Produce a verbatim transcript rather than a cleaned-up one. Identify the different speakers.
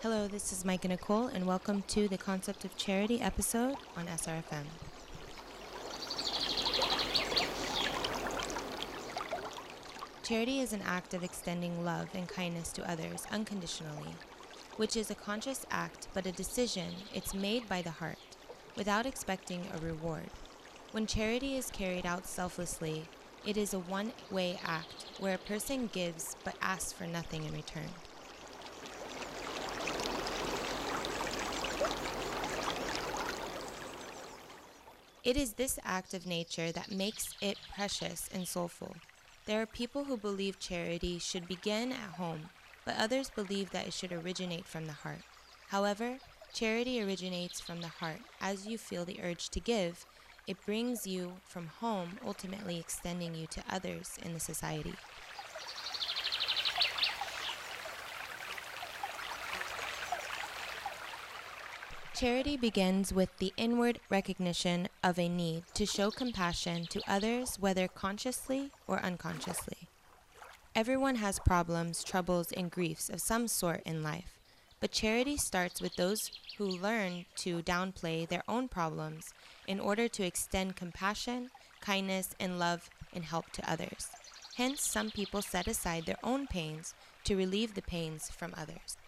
Speaker 1: Hello, this is Mike and Nicole, and welcome to the Concept of Charity episode on S R F M. Charity is an act of extending love and kindness to others unconditionally, which is a conscious act but a decision. It's made by the heart, without expecting a reward. When charity is carried out selflessly, it is a one-way act where a person gives but asks for nothing in return. It is this act of nature that makes it precious and soulful. There are people who believe charity should begin at home, but others believe that it should originate from the heart. However, charity originates from the heart. As you feel the urge to give, it brings you from home, ultimately extending you to others in the society. Charity begins with the inward recognition of a need to show compassion to others, whether consciously or unconsciously. Everyone has problems, troubles, and griefs of some sort in life, but charity starts with those who learn to downplay their own problems in order to extend compassion, kindness, and love and help to others. Hence, some people set aside their own pains to relieve the pains from others.